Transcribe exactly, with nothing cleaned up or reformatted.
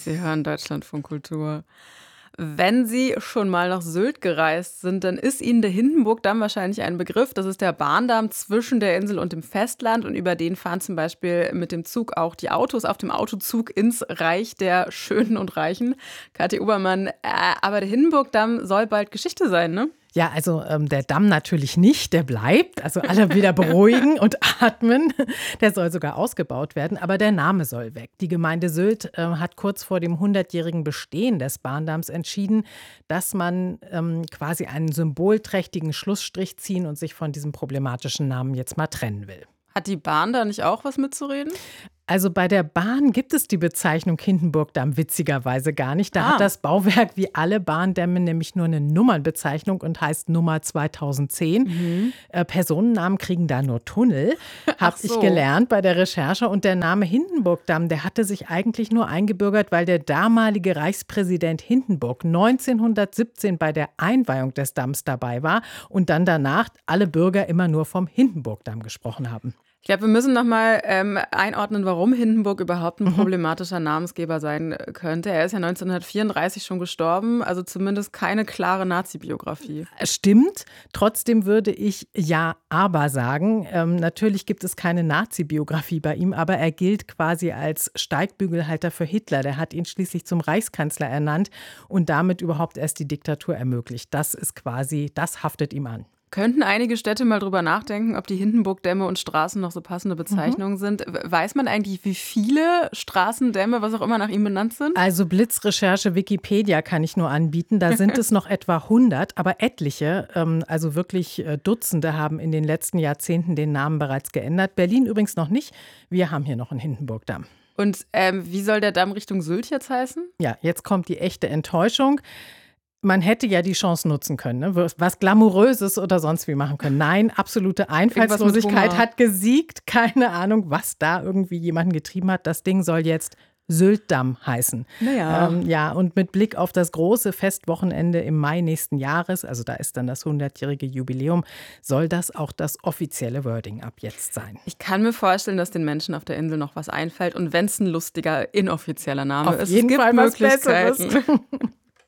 Sie hören Deutschlandfunk Kultur. Wenn Sie schon mal nach Sylt gereist sind, dann ist Ihnen der Hindenburgdamm wahrscheinlich ein Begriff. Das ist der Bahndamm zwischen der Insel und dem Festland und über den fahren zum Beispiel mit dem Zug auch die Autos auf dem Autozug ins Reich der Schönen und Reichen. Kathi Obermann, äh, aber der Hindenburgdamm soll bald Geschichte sein, ne? Ja, also ähm, der Damm natürlich nicht, der bleibt. Also alle wieder beruhigen und atmen. Der soll sogar ausgebaut werden, aber der Name soll weg. Die Gemeinde Sylt äh, hat kurz vor dem hundertjährigen Bestehen des Bahndamms entschieden, dass man ähm, quasi einen symbolträchtigen Schlussstrich ziehen und sich von diesem problematischen Namen jetzt mal trennen will. Hat die Bahn da nicht auch was mitzureden? Also bei der Bahn gibt es die Bezeichnung Hindenburgdamm witzigerweise gar nicht. Da Ah. hat das Bauwerk wie alle Bahndämme nämlich nur eine Nummernbezeichnung und heißt Nummer zweitausendzehn. Mhm. Äh, Personennamen kriegen da nur Tunnel, habe so. ich gelernt bei der Recherche. Und der Name Hindenburgdamm, der hatte sich eigentlich nur eingebürgert, weil der damalige Reichspräsident Hindenburg neunzehnhundertsiebzehn bei der Einweihung des Damms dabei war und dann danach alle Bürger immer nur vom Hindenburgdamm gesprochen haben. Ich glaube, wir müssen noch mal ähm, einordnen, warum Hindenburg überhaupt ein problematischer Namensgeber sein könnte. Er ist ja neunzehnhundertvierunddreißig schon gestorben, also zumindest keine klare Nazi-Biografie. Stimmt. Trotzdem würde ich ja, aber sagen. Ähm, natürlich gibt es keine Nazi-Biografie bei ihm, aber er gilt quasi als Steigbügelhalter für Hitler. Der hat ihn schließlich zum Reichskanzler ernannt und damit überhaupt erst die Diktatur ermöglicht. Das ist quasi, das haftet ihm an. Könnten einige Städte mal drüber nachdenken, ob die Hindenburgdämme und Straßen noch so passende Bezeichnungen mhm. sind? Weiß man eigentlich, wie viele Straßen, Dämme, was auch immer nach ihm benannt sind? Also Blitzrecherche Wikipedia kann ich nur anbieten. Da sind es noch etwa hundert, aber etliche, ähm, also wirklich äh, Dutzende, haben in den letzten Jahrzehnten den Namen bereits geändert. Berlin übrigens noch nicht. Wir haben hier noch einen Hindenburgdamm. Und ähm, wie soll der Damm Richtung Sylt jetzt heißen? Ja, jetzt kommt die echte Enttäuschung. Man hätte ja die Chance nutzen können, ne? Was Glamouröses oder sonst wie machen können. Nein, absolute Einfallslosigkeit hat gesiegt. Keine Ahnung, was da irgendwie jemanden getrieben hat. Das Ding soll jetzt Syltdamm heißen. Naja. Ähm, ja, und mit Blick auf das große Festwochenende im Mai nächsten Jahres, also da ist dann das hundertjährige Jubiläum, soll das auch das offizielle Wording ab jetzt sein. Ich kann mir vorstellen, dass den Menschen auf der Insel noch was einfällt. Und wenn es ein lustiger, inoffizieller Name auf ist, jeden es gibt Fall was Möglichkeiten. Besseres.